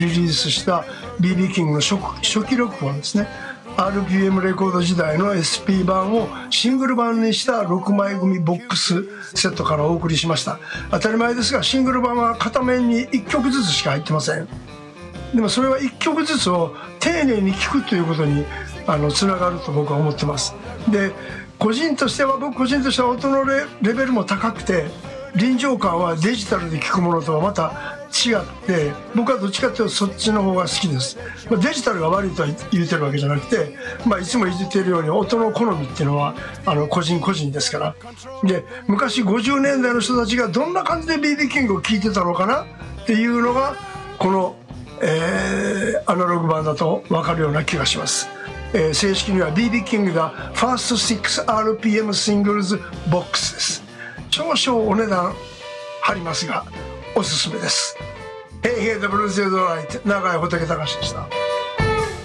リリースした BB キングの初期録音ですね。 RPM レコード時代の SP 版をシングル版にした6枚組ボックスセットからお送りしました。当たり前ですがシングル版は片面に1曲ずつしか入ってません。でもそれは1曲ずつを丁寧に聴くということにつながると僕は思ってます。で僕個人としては音のレベルも高くて臨場感はデジタルで聴くものとはまた違って僕はどっちかというとそっちの方が好きです。デジタルが悪いとは言うてるわけじゃなくて、いつも言っているように音の好みっていうのは個人個人ですから。で昔50年代の人たちがどんな感じで BB キングを聴いてたのかなっていうのがこの、アナログ版だと分かるような気がします。正式には BB キングが First6RPM シングルズボックスです。少々お値段張りますがおすすめです。Hey, hey, the blues is alright. 長井仏隆でした。